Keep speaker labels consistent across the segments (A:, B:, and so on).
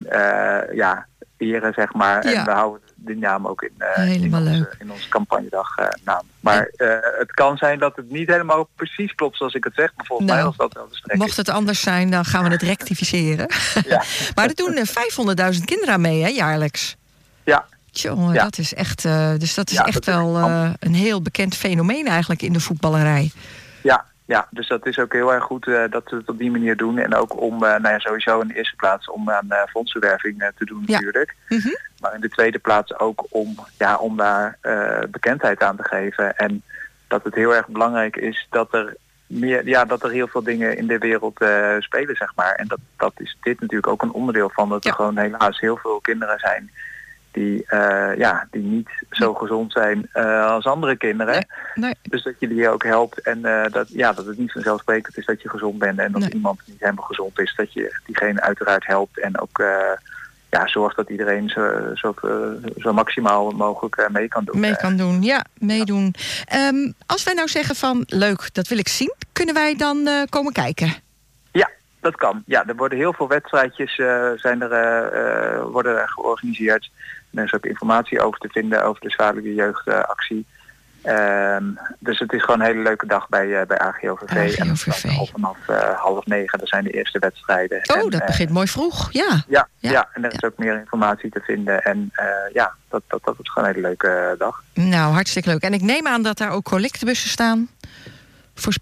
A: eren, zeg maar.
B: Ja.
A: En we houden die naam ook
B: Helemaal leuk.
A: in onze campagnedag naam. Maar het kan zijn dat het niet helemaal precies klopt zoals ik het zeg. Maar volgens mij was dat wel de strekking.
B: Mocht het anders zijn, dan gaan we het rectificeren.
A: Ja.
B: Maar er doen 500.000 kinderen aan mee, hè, jaarlijks.
A: Ja.
B: Tjonge,
A: Ja.
B: dat is echt, een heel bekend fenomeen eigenlijk in de voetballerij.
A: Ja, dus dat is ook heel erg goed dat we het op die manier doen. En ook om sowieso in de eerste plaats om aan fondsenwerving te doen natuurlijk.
B: Mm-hmm.
A: Maar in de tweede plaats ook om daar bekendheid aan te geven. En dat het heel erg belangrijk is dat er heel veel dingen in de wereld spelen, zeg maar. En dat is dit natuurlijk ook een onderdeel van. Dat er gewoon helaas heel veel kinderen zijn die niet zo gezond zijn als andere kinderen.
B: Nee.
A: Dus dat je die ook helpt en dat het niet vanzelfsprekend is dat je gezond bent en dat iemand niet helemaal gezond is, dat je diegene uiteraard helpt en ook zorgt dat iedereen zo maximaal mogelijk mee kan doen.
B: Meedoen. Als wij nou zeggen van leuk, dat wil ik zien, kunnen wij dan komen kijken?
A: Ja, dat kan. Ja, er worden heel veel wedstrijdjes worden er georganiseerd. Er is ook informatie over te vinden over de Zwaluwe Jeugdactie. Dus het is gewoon een hele leuke dag bij AGOVV. En vanaf 8:30, daar zijn de eerste wedstrijden.
B: Dat begint mooi vroeg, ja.
A: Ja, en er is ook meer informatie te vinden. En dat is gewoon een hele leuke dag.
B: Nou, hartstikke leuk. En ik neem aan dat daar ook collectebussen staan. Voor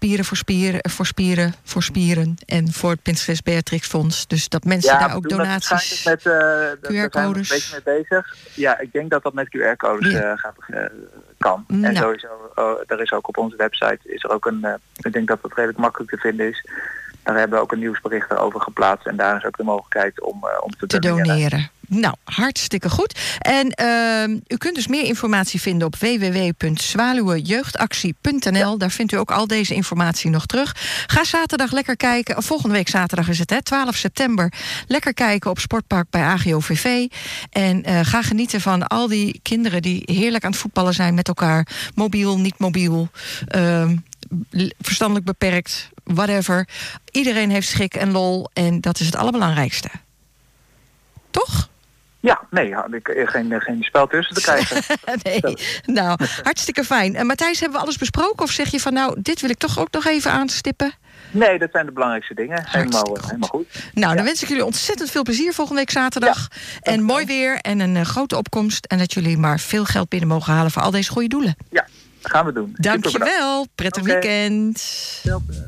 B: spieren en voor het Prinses Beatrix Fonds. Dus dat mensen daar ook donaties...
A: Met QR-codes. Daar zijn we een beetje mee bezig. Ja, ik denk dat met QR-codes kan.
B: Nou.
A: En sowieso, er is ook op onze website is er ook ik denk dat dat redelijk makkelijk te vinden is. Daar hebben we ook een nieuwsbericht over geplaatst. En daar is ook de mogelijkheid om te doneren.
B: Nou, hartstikke goed. En u kunt dus meer informatie vinden op www.zwaluwejeugdactie.nl. Daar vindt u ook al deze informatie nog terug. Ga zaterdag lekker kijken. Volgende week zaterdag is het, 12 september. Lekker kijken op Sportpark bij AGOVV. En ga genieten van al die kinderen die heerlijk aan het voetballen zijn met elkaar. Mobiel, niet mobiel. Verstandelijk beperkt. Whatever. Iedereen heeft schik en lol. En dat is het allerbelangrijkste. Toch?
A: Ja, nee, had ik geen spel tussen te krijgen.
B: Nee, nou, hartstikke fijn. En Matthijs, hebben we alles besproken? Of zeg je van, nou, dit wil ik toch ook nog even aanstippen?
A: Nee, dat zijn de belangrijkste dingen. Helemaal goed.
B: Nou, dan wens ik jullie ontzettend veel plezier volgende week zaterdag. Ja, en mooi weer en een grote opkomst. En dat jullie maar veel geld binnen mogen halen voor al deze goede doelen.
A: Ja, dat gaan we doen.
B: Dankjewel. Prettig weekend.